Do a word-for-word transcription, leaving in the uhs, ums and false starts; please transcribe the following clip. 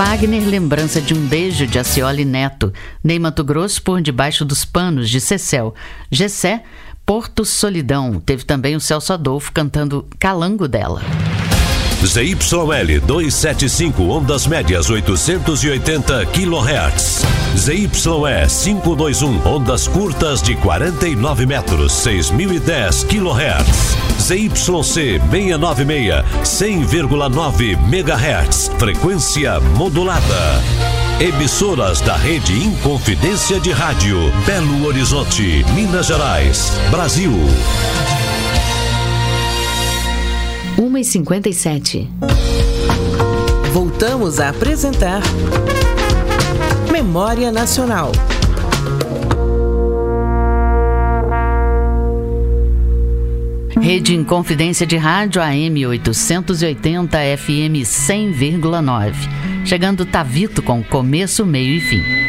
Fagner, lembrança de um beijo de Acioli Neto. Ney Mato Grosso, por debaixo dos panos de Cecel. Gessé, Porto Solidão. Teve também o Celso Adolfo cantando Calango dela. Z Y L duzentos e setenta e cinco, ondas médias oitocentos e oitenta quilohertz. Z Y E quinhentos e vinte e um, ondas curtas de quarenta e nove metros, seis mil e dez quilohertz. Z Y C seiscentos e noventa e seis, cem vírgula nove megahertz, frequência modulada. Emissoras da rede Inconfidência de Rádio, Belo Horizonte, Minas Gerais, Brasil. uma e cinquenta e sete. Voltamos a apresentar Memória Nacional. Rede Inconfidência de Rádio A M oitocentos e oitenta, F M cem vírgula nove. Chegando Tavito com começo, meio e fim.